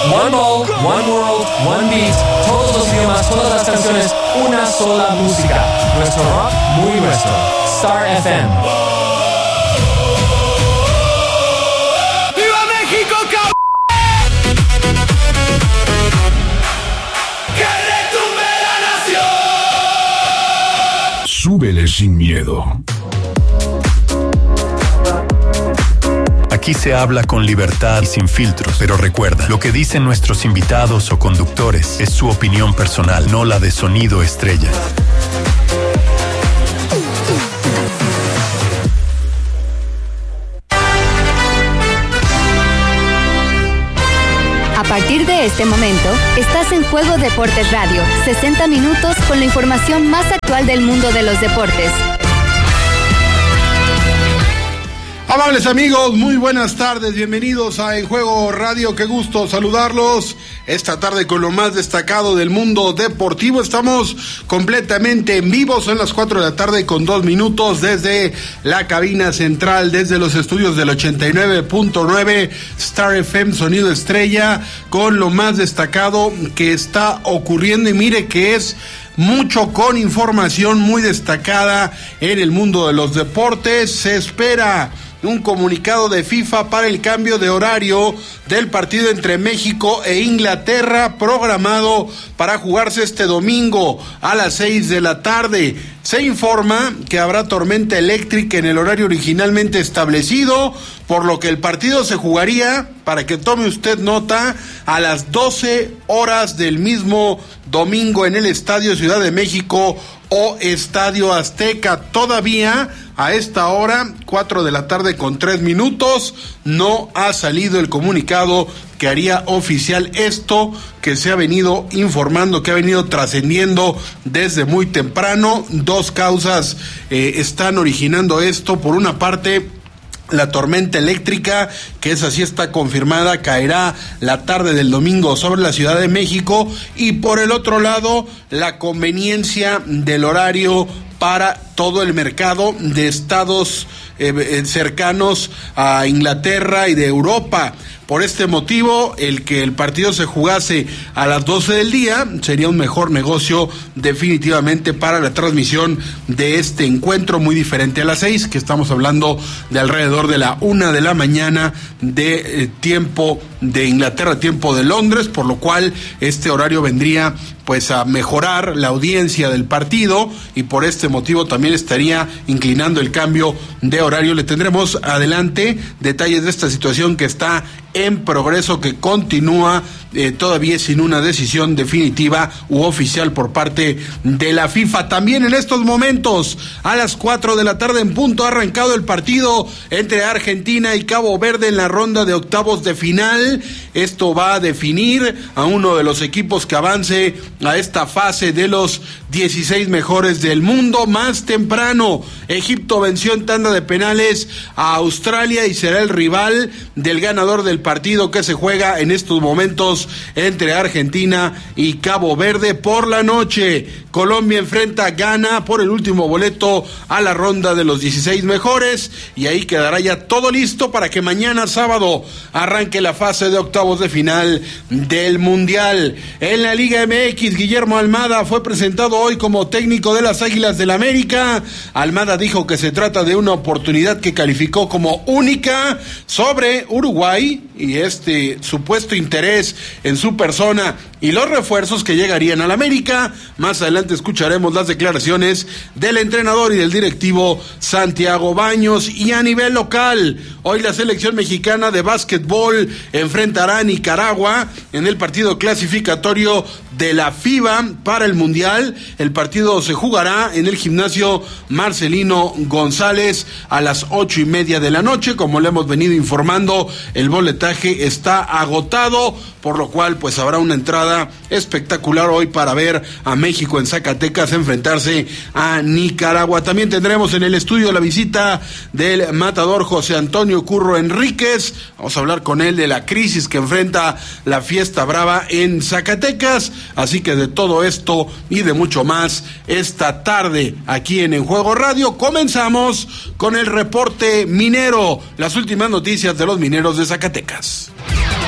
One ball, one world, one beat. Todos los idiomas, todas las canciones, una sola música. Nuestro rock, muy nuestro. Star FM. ¡Viva México, cabrón! ¡Que retumbe la nación! Súbele sin miedo. Aquí se habla con libertad y sin filtros, pero recuerda, lo que dicen nuestros invitados o conductores es su opinión personal, no la de Sonido Estrella. A partir de este momento, estás en Juego Deportes Radio, 60 minutos con la información más actual del mundo de los deportes. Amables amigos, muy buenas tardes, bienvenidos a En Juego Radio, qué gusto saludarlos esta tarde con lo más destacado del mundo deportivo. Estamos completamente en vivo, son las 4 de la tarde con 2 minutos desde la cabina central, desde los estudios del 89.9 Star FM Sonido Estrella, con lo más destacado que está ocurriendo, y mire que es mucho con información muy destacada en el mundo de los deportes. Se espera un comunicado de FIFA para el cambio de horario del partido entre México e Inglaterra, programado para jugarse este domingo a las 6 de la tarde. Se informa que habrá tormenta eléctrica en el horario originalmente establecido, por lo que el partido se jugaría, para que tome usted nota, a las 12 horas del mismo domingo en el Estadio Ciudad de México o Estadio Azteca. Todavía a esta hora, 4 de la tarde con 3 minutos, no ha salido el comunicado que haría oficial esto que se ha venido informando, que ha venido trascendiendo desde muy temprano. Dos causas están originando esto. Por una parte, la tormenta eléctrica, que esa sí está confirmada, caerá la tarde del domingo sobre la Ciudad de México, y por el otro lado, la conveniencia del horario para todo el mercado de estados cercanos a Inglaterra y de Europa. Por este motivo, el que el partido se jugase a las 12 del día sería un mejor negocio definitivamente para la transmisión de este encuentro, muy diferente a las 6, que estamos hablando de alrededor de la 1 de la mañana de tiempo de Inglaterra, tiempo de Londres, por lo cual este horario vendría pues a mejorar la audiencia del partido, y por este motivo también estaría inclinando el cambio de horario. Le tendremos adelante detalles de esta situación que está en progreso, que continúa todavía sin una decisión definitiva u oficial por parte de la FIFA. También en estos momentos, a las 4 de la tarde en punto, ha arrancado el partido entre Argentina y Cabo Verde en la ronda de octavos de final. Esto va a definir a uno de los equipos que avance a esta fase de los 16 mejores del mundo. Más temprano, Egipto venció en tanda de penales a Australia y será el rival del ganador del partido que se juega en estos momentos entre Argentina y Cabo Verde. Por la noche, Colombia enfrenta a Ghana por el último boleto a la ronda de los 16 mejores, y ahí quedará ya todo listo para que mañana sábado arranque la fase de octavos de final del Mundial. En la Liga MX, Guillermo Almada fue presentado hoy como técnico de las Águilas del América. Almada dijo que se trata de una oportunidad que calificó como única sobre Uruguay y este supuesto interés en su persona y los refuerzos que llegarían al América. Más adelante escucharemos las declaraciones del entrenador y del directivo Santiago Baños. Y a nivel local, hoy la selección mexicana de básquetbol enfrentará a Nicaragua en el partido clasificatorio de la FIBA para el Mundial. El partido se jugará en el gimnasio Marcelino González a las 8:30 de la noche. Como le hemos venido informando, el boletaje está agotado, por lo cual pues habrá una entrada espectacular hoy para ver a México en Zacatecas enfrentarse a Nicaragua. También tendremos en el estudio la visita del matador José Antonio Curro Enríquez. Vamos a hablar con él de la crisis que enfrenta la Fiesta Brava en Zacatecas. Así que de todo esto y de mucho más esta tarde aquí en Juego Radio. Comenzamos con el reporte minero, las últimas noticias de los mineros de Zacatecas.